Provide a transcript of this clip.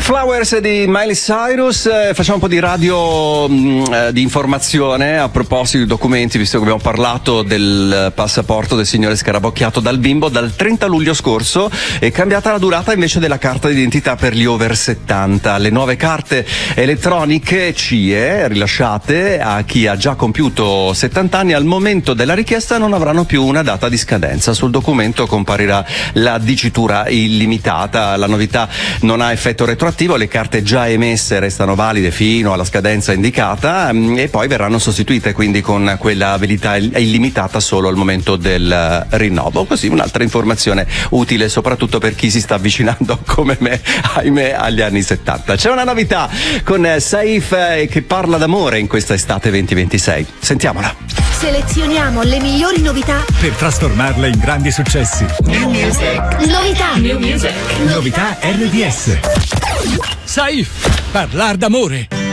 Flowers di Miley Cyrus. Facciamo un po' di radio di informazione a proposito di documenti, visto che abbiamo parlato del passaporto del signore scarabocchiato dal bimbo. Dal 30 luglio scorso è cambiata la durata invece della carta d'identità per gli over 70. Le nuove carte elettroniche CIE rilasciate a chi ha già compiuto 70 anni al momento della richiesta non avranno più una data di scadenza. Sul documento comparirà la dicitura illimitata. La novità non ha effetto retroattivo, le carte già emesse restano valide fino alla scadenza indicata e poi verranno sostituite quindi con quella validità illimitata solo al momento del rinnovo. Così un'altra informazione utile soprattutto per chi si sta avvicinando come me, ahimè, agli anni 70. C'è una novità con Saif che parla d'amore in questa estate 2026. Sentiamola. Selezioniamo le migliori novità per trasformarle in grandi successi. New Music. Novità. New Music. Novità RDS. Saif, parlar d'amore.